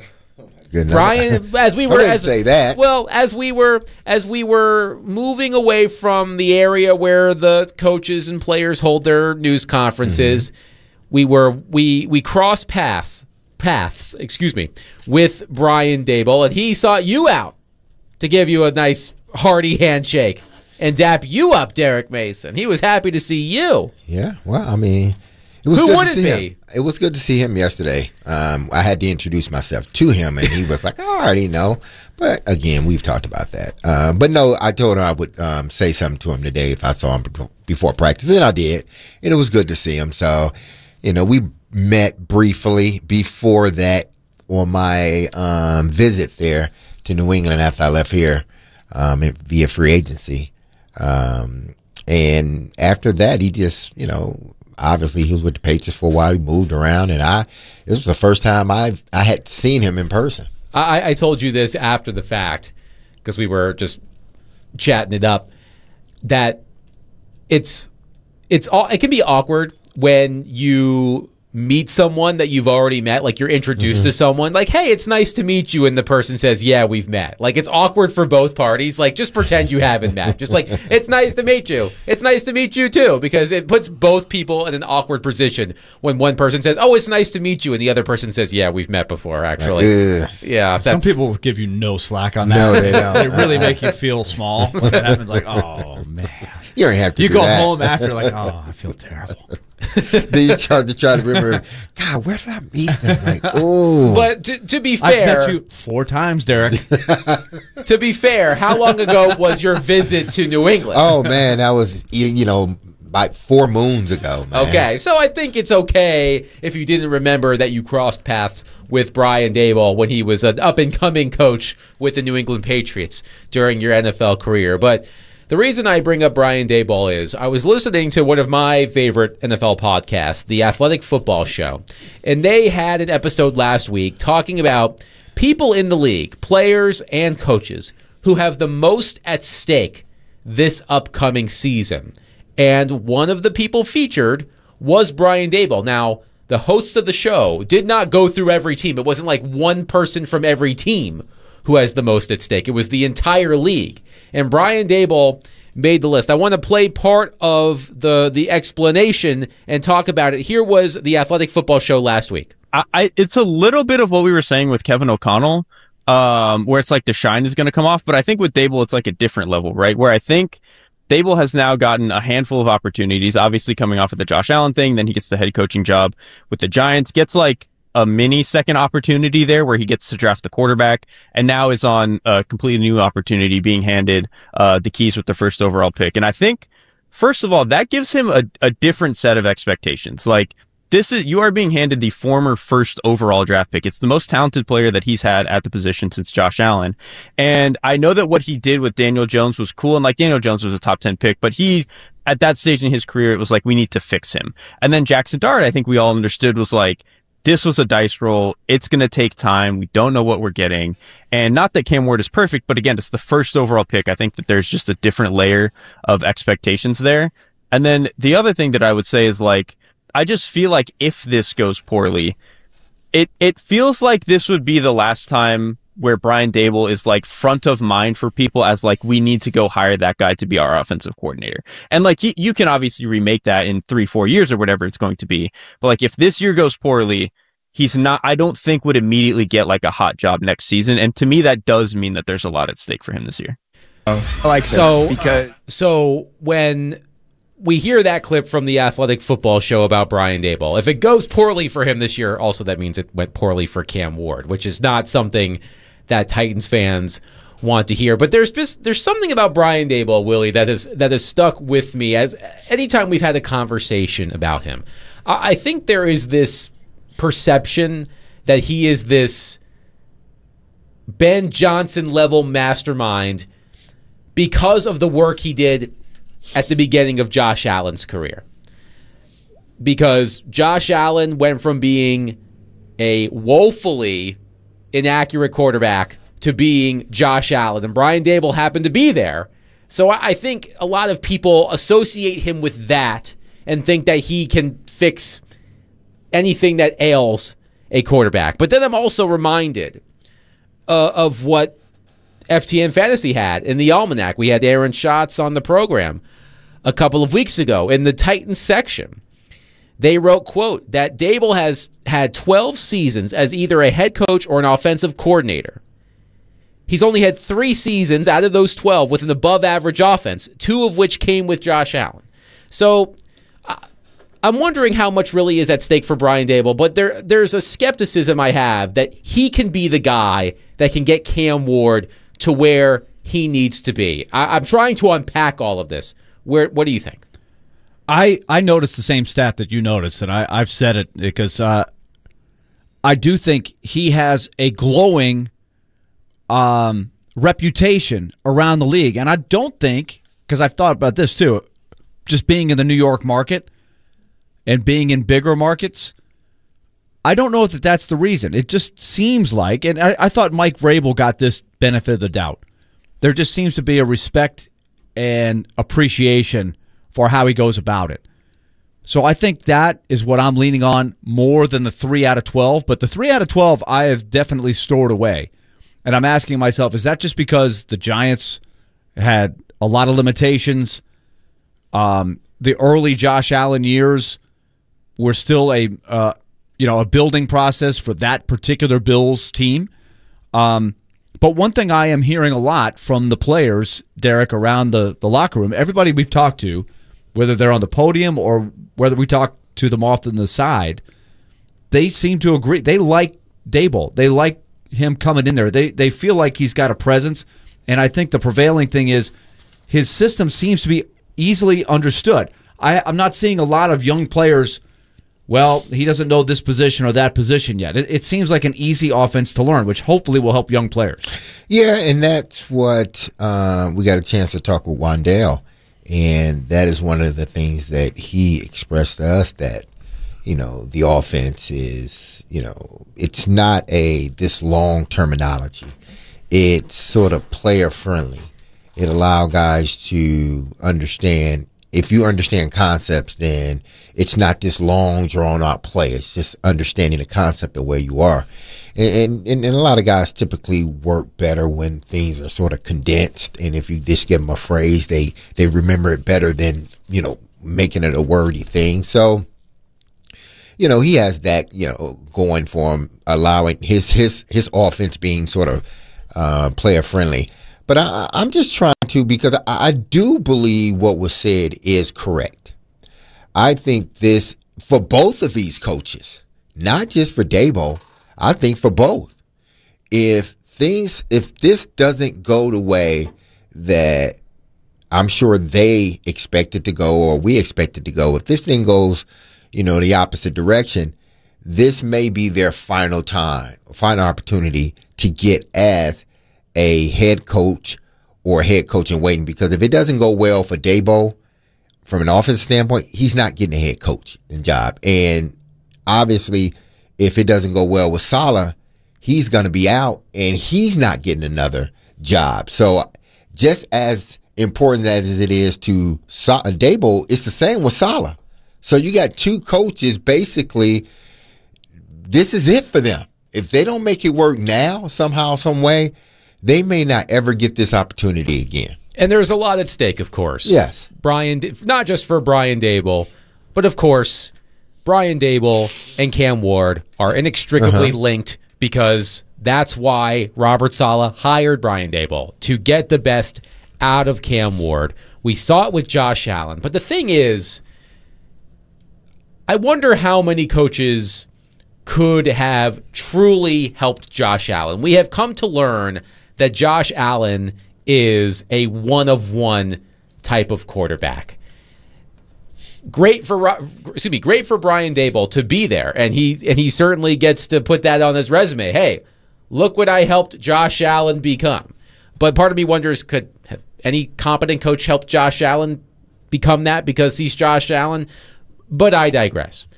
Good Brian, as we were, I didn't as, say that. Well, as we were, as we were moving away from the area where the coaches and players hold their news conferences, mm-hmm. we were we we crossed paths, paths, excuse me, with Brian Daboll, and he sought you out to give you a nice hearty handshake and dap you up, Derek Mason. He was happy to see you. Yeah, well, I mean, it was Who good wouldn't to see be? him. It was good to see him yesterday. Um, I had to introduce myself to him, and he was like, "I already know." But again, we've talked about that. Um, but no, I told him I would um, say something to him today if I saw him before practice, and I did. And it was good to see him. So, you know, we met briefly before that on my um, visit there to New England after I left here um, via free agency. Um, and after that, he just, you know, obviously he was with the Patriots for a while. He moved around, and I, this was the first time I I had seen him in person. I, I told you this after the fact because we were just chatting it up, that it's, it's all, it can be awkward when you meet someone that you've already met, like you're introduced mm-hmm. to someone, like, hey, it's nice to meet you, and the person says, yeah, we've met. Like, it's awkward for both parties. Like, just pretend you haven't met. Just like, it's nice to meet you. It's nice to meet you, too, because it puts both people in an awkward position when one person says, oh, it's nice to meet you, and the other person says, yeah, we've met before, actually. Uh, yeah. Some people will give you no slack on that. No, they don't. They really make you feel small. When that happens, like, oh, man. You don't have to You do go that. home after, like, oh, I feel terrible. Then you try to try to remember, God, where did I meet them? Like, oh. But to, to be I've fair, met you four times, Derek. to be fair, how long ago was your visit to New England? Oh man, that was you, you know like four moons ago. Man. Okay, so I think it's okay if you didn't remember that you crossed paths with Brian Daboll when he was an up and coming coach with the New England Patriots during your N F L career, but. The reason I bring up Brian Daboll is I was listening to one of my favorite N F L podcasts, The Athletic Football Show, and they had an episode last week talking about people in the league, players and coaches, who have the most at stake this upcoming season. And one of the people featured was Brian Daboll. Now, the hosts of the show did not go through every team. It wasn't like one person from every team who has the most at stake. It was the entire league. And Brian Daboll made the list. I want to play part of the the explanation and talk about it. Here was the Athletic Football Show last week. I, I it's a little bit of what we were saying with Kevin O'Connell, um, where it's like the shine is going to come off. But I think with Daboll, it's like a different level, right? Where I think Daboll has now gotten a handful of opportunities, obviously coming off of the Josh Allen thing. Then he gets the head coaching job with the Giants, gets like a mini second opportunity there where he gets to draft the quarterback, and now is on a completely new opportunity being handed uh, the keys with the first overall pick. And I think, first of all, that gives him a, a different set of expectations. Like, this is, you are being handed the former first overall draft pick. It's the most talented player that he's had at the position since Josh Allen. And I know that what he did with Daniel Jones was cool, and like Daniel Jones was a top ten pick, but he, at that stage in his career, it was like, we need to fix him. And then Jackson Dart, I think we all understood, was like, this was a dice roll. It's going to take time. We don't know what we're getting. And not that Cam Ward is perfect, but again, it's the first overall pick. I think that there's just a different layer of expectations there. And then the other thing that I would say is like, I just feel like if this goes poorly, it, it feels like this would be the last time where Brian Daboll is like front of mind for people as like, we need to go hire that guy to be our offensive coordinator. And like, he, you can obviously remake that in three, four years or whatever it's going to be. But like, if this year goes poorly, he's not, I don't think would immediately get like a hot job next season. And to me, that does mean that there's a lot at stake for him this year. I like so, because so when we hear that clip from the Athletic Football Show about Brian Daboll, if it goes poorly for him this year, also that means it went poorly for Cam Ward, which is not something that Titans fans want to hear. But there's just, there's something about Brian Daboll, Willie, that is that has stuck with me as anytime we've had a conversation about him. I, I think there is this perception that he is this Ben Johnson level mastermind because of the work he did at the beginning of Josh Allen's career. Because Josh Allen went from being a woefully inaccurate quarterback to being Josh Allen, and Brian Daboll happened to be there. So I think a lot of people associate him with that and think that he can fix anything that ails a quarterback. But then I'm also reminded uh, of what F T N Fantasy had in the Almanac. We had Aaron Schatz on the program a couple of weeks ago in the Titans section. They wrote, quote, that Daboll has had twelve seasons as either a head coach or an offensive coordinator. He's only had three seasons out of those twelve with an above-average offense, two of which came with Josh Allen. So uh, I'm wondering how much really is at stake for Brian Daboll, but there there's a skepticism I have that he can be the guy that can get Cam Ward to where he needs to be. I, I'm trying to unpack all of this. Where, what do you think? I, I noticed the same stat that you noticed, and I, I've said it because uh, I do think he has a glowing um, reputation around the league. And I don't think, because I've thought about this too, just being in the New York market and being in bigger markets, I don't know if that that's the reason. It just seems like, and I, I thought Mike Vrabel got this benefit of the doubt. There just seems to be a respect and appreciation for how he goes about it. So I think that is what I'm leaning on more than the three out of twelve. But the three out of twelve I have definitely stored away. And I'm asking myself, is that just because the Giants had a lot of limitations? Um, the early Josh Allen years were still a uh, you know a building process for that particular Bills team. Um, but one thing I am hearing a lot from the players, Derek, around the, the locker room, everybody we've talked to, whether they're on the podium or whether we talk to them off on the side, they seem to agree. They like Daboll. They like him coming in there. They they feel like he's got a presence, and I think the prevailing thing is his system seems to be easily understood. I, I'm not seeing a lot of young players, well, he doesn't know this position or that position yet. It, it seems like an easy offense to learn, which hopefully will help young players. Yeah, and that's what uh, we got a chance to talk with Wandale. And that is one of the things that he expressed to us, that, you know, the offense is, you know, it's not a this long terminology. It's sort of player friendly. It allows guys to understand if you understand concepts, then it's not this long, drawn-out play. It's just understanding the concept of where you are. And, and, and a lot of guys typically work better when things are sort of condensed. And if you just give them a phrase, they, they remember it better than, you know, making it a wordy thing. So, you know, he has that, you know, going for him, allowing his his his offense being sort of uh, player friendly. But I, I'm just trying to, because I, I do believe what was said is correct. I think this, for both of these coaches, not just for Daboll, I think for both. If things, if this doesn't go the way that I'm sure they expect it to go, or we expect it to go, if this thing goes, you know, the opposite direction, this may be their final time, final opportunity to get as a head coach or a head coach in waiting. Because if it doesn't go well for Daboll, from an offensive standpoint, he's not getting a head coach job. And obviously, if it doesn't go well with Saleh, he's going to be out and he's not getting another job. So just as important as it is to Daboll, it's the same with Saleh. So you got two coaches, basically, this is it for them. If they don't make it work now, somehow, some way, they may not ever get this opportunity again. And there's a lot at stake, of course. Yes. Brian, not just for Brian Daboll, but of course, Brian Daboll and Cam Ward are inextricably Uh-huh. linked, because that's why Robert Saleh hired Brian Daboll, to get the best out of Cam Ward. We saw it with Josh Allen. But the thing is, I wonder how many coaches could have truly helped Josh Allen. We have come to learn that Josh Allen is a one-of-one type of quarterback. Great for Ro- excuse me, great for Brian Daboll to be there, and he and he certainly gets to put that on his resume. Hey, look what I helped Josh Allen become. But part of me wonders, could have any competent coach help Josh Allen become that because he's Josh Allen? But I digress.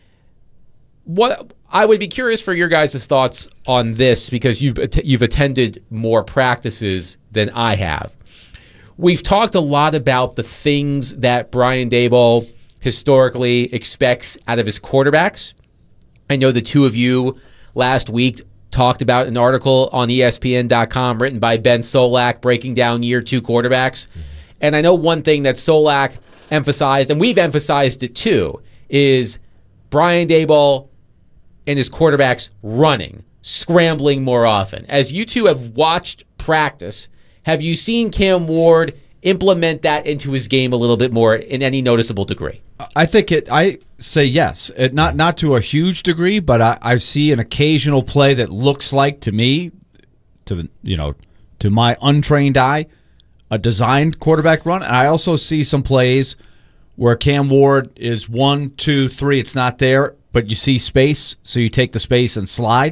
What I would be curious for your guys' thoughts on this, because you've you've attended more practices than I have. We've talked a lot about the things that Brian Daboll historically expects out of his quarterbacks. I know the two of you last week talked about an article on E S P N dot com written by Ben Solak breaking down year two quarterbacks. And I know one thing that Solak emphasized, and we've emphasized it too, is Brian Daboll and his quarterbacks running, scrambling more often. As you two have watched practice, have you seen Cam Ward implement that into his game a little bit more in any noticeable degree? I think it. I say yes, it, not not to a huge degree, but I, I see an occasional play that looks like, to me, to you know, to my untrained eye, a designed quarterback run. And I also see some plays where Cam Ward is one, two, three. It's not there, but you see space, so you take the space and slide.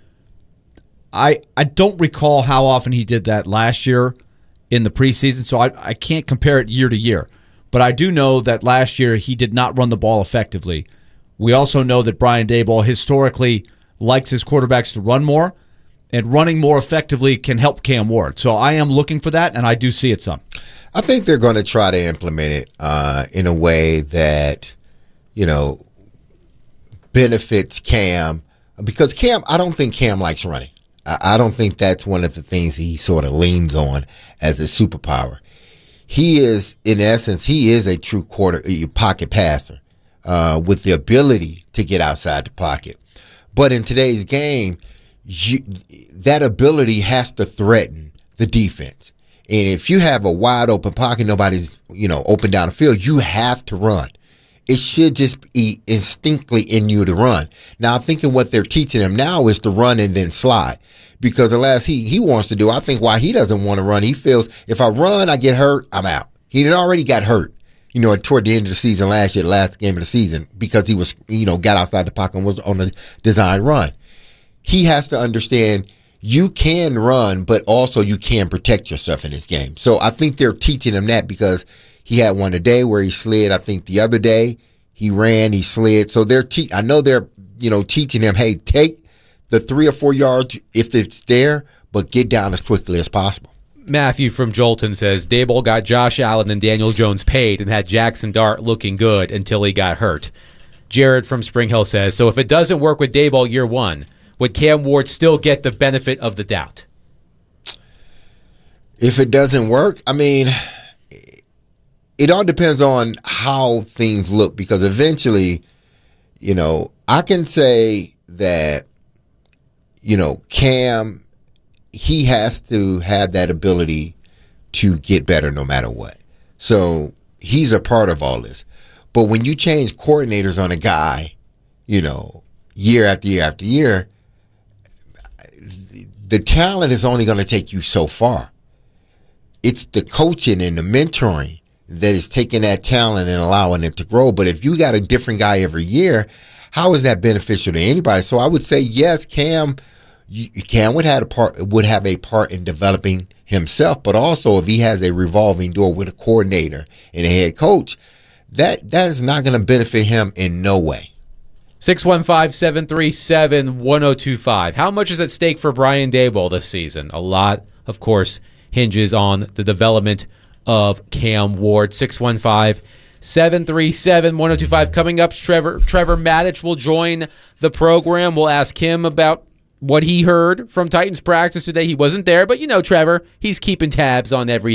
I I don't recall how often he did that last year in the preseason, so I, I can't compare it year to year. But I do know that last year he did not run the ball effectively. We also know that Brian Daboll historically likes his quarterbacks to run more, and running more effectively can help Cam Ward. So I am looking for that, and I do see it some. I think they're going to try to implement it uh, in a way that, you know, benefits Cam. Because Cam, I don't think Cam likes running. I don't think that's one of the things he sort of leans on as a superpower. He is, in essence, he is a true quarter pocket passer uh, with the ability to get outside the pocket. But in today's game, you, that ability has to threaten the defense. And if you have a wide open pocket, nobody's, you know, open down the field, you have to run. It should just be instinctively in you to run. Now, I'm thinking what they're teaching him now is to run and then slide. Because the last he, he wants to do, I think why he doesn't want to run, he feels if I run, I get hurt, I'm out. He had already got hurt, you know, toward the end of the season last year, the last game of the season, because he was, you know, got outside the pocket and was on a design run. He has to understand you can run, but also you can protect yourself in this game. So I think they're teaching him that, because he had one today where he slid. I think the other day he ran, he slid. So they're te- I know they're, you know, teaching him, hey, take the three or four yards if it's there, but get down as quickly as possible. Matthew from Jolton says, Daboll got Josh Allen and Daniel Jones paid and had Jackson Dart looking good until he got hurt. Jared from Spring Hill says, so if it doesn't work with Daboll year one, would Cam Ward still get the benefit of the doubt? If it doesn't work, I mean, it all depends on how things look, because eventually, you know, I can say that, you know, Cam, he has to have that ability to get better no matter what. So he's a part of all this. But when you change coordinators on a guy, you know, year after year after year, the talent is only going to take you so far. It's the coaching and the mentoring that is taking that talent and allowing it to grow. But if you got a different guy every year, how is that beneficial to anybody? So I would say, yes, Cam, Cam would have a part would have a part in developing himself, but also if he has a revolving door with a coordinator and a head coach, that that is not going to benefit him in no way. six one five, seven three seven, one oh two five. How much is at stake for Brian Daboll this season? A lot, of course, hinges on the development of Cam Ward. six one five, seven three seven, one oh two five. Coming up, Trevor Trevor Maddich will join the program. We'll ask him about what he heard from Titans practice today. He wasn't there, but you know Trevor, he's keeping tabs on everything.